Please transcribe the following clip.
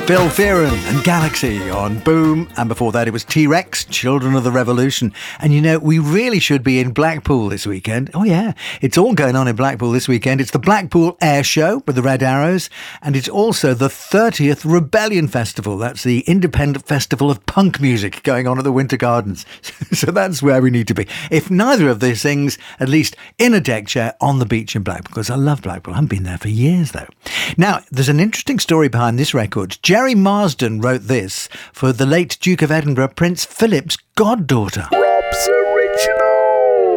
Phil Fearon and Galaxy on Boom. And before that, it was T-Rex, Children of the Revolution. And you know, we really should be in Blackpool this weekend. Oh yeah, it's all going on in Blackpool this weekend. It's the Blackpool Air Show with the Red Arrows. And it's also the 30th Rebellion Festival. That's the independent festival of punk music going on at the Winter Gardens. So that's where we need to be. If neither of these things, at least in a deck chair on the beach in Blackpool, because I love Blackpool. I haven't been there for years though. Now, there's an interesting story behind this record. Jerry Marsden wrote this for the late Duke of Edinburgh, Prince Philip's goddaughter.